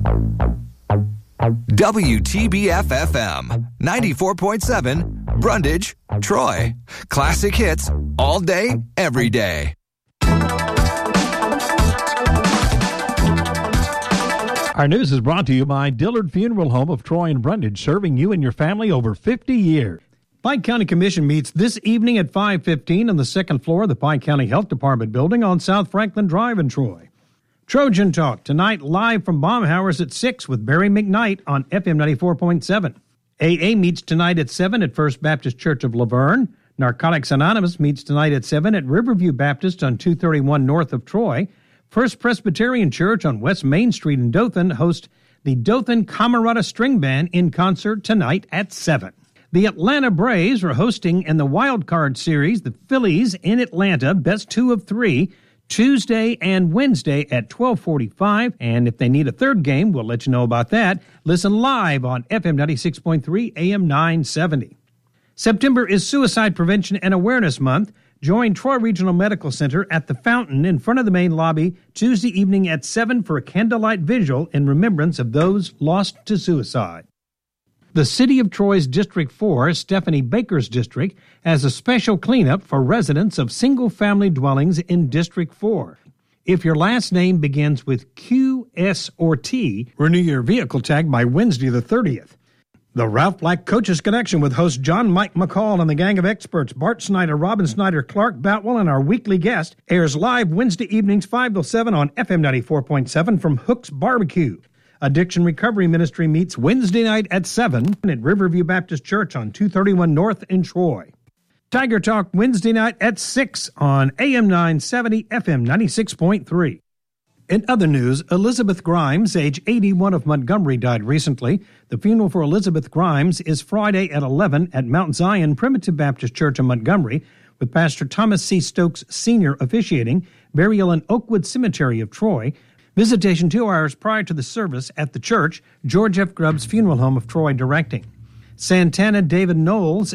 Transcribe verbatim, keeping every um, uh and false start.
W T B F F M, ninety-four point seven, Brundage, Troy. Classic hits, all day, every day. Our news is brought to you by Dillard Funeral Home of Troy and Brundage, serving you and your family over fifty years. Pike County Commission meets this evening at five fifteen on the second floor of the Pike County Health Department building on South Franklin Drive in Troy. Trojan Talk, tonight live from Baumhauer's at six with Barry McKnight on F M ninety-four point seven. A A meets tonight at seven at First Baptist Church of Laverne. Narcotics Anonymous meets tonight at seven at Riverview Baptist on two thirty-one north of Troy. First Presbyterian Church on West Main Street in Dothan hosts the Dothan Camerata String Band in concert tonight at seven. The Atlanta Braves are hosting in the Wild Card Series the Phillies in Atlanta, best two of three, Tuesday and Wednesday at twelve forty-five, and if they need a third game, we'll let you know about that. Listen live on F M ninety-six point three, A M nine seventy. September is Suicide Prevention and Awareness Month. Join Troy Regional Medical Center at the Fountain in front of the main lobby Tuesday evening at seven for a candlelight vigil in remembrance of those lost to suicide. The City of Troy's District four, Stephanie Baker's district, has a special cleanup for residents of single-family dwellings in District four. If your last name begins with Q, S, or T, renew your vehicle tag by Wednesday the thirtieth. The Ralph Black Coaches Connection with host John Mike McCall and the gang of experts, Bart Snyder, Robin Snyder, Clark Boutwell, and our weekly guest, airs live Wednesday evenings five till seven on F M ninety-four point seven from Hook's Barbecue. Addiction Recovery Ministry meets Wednesday night at seven at Riverview Baptist Church on two thirty-one North in Troy. Tiger Talk Wednesday night at six on A M nine seventy, F M ninety-six point three. In other news, Elizabeth Grimes, age eighty-one of Montgomery, died recently. The funeral for Elizabeth Grimes is Friday at eleven at Mount Zion Primitive Baptist Church in Montgomery, with Pastor Thomas C. Stokes Senior officiating, burial in Oakwood Cemetery of Troy. Visitation two hours prior to the service at the church, George F. Grubbs Funeral Home of Troy directing. Santana David Knowles,